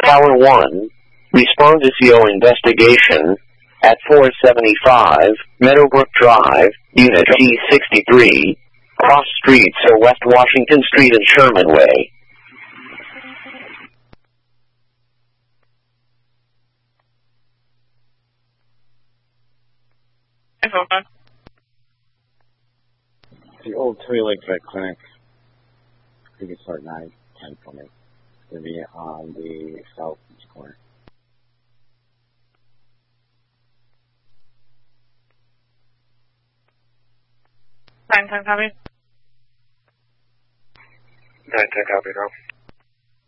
Tower 1, Respondisio investigation at 475 Meadowbrook Drive, Unit G63, cross streets are West Washington Street and Sherman Way. The old Twin Lake Vet Clinic. You can start 9:10 for me. It's going to be on the southeast corner. 9:10 copy. 9:10 copy, bro.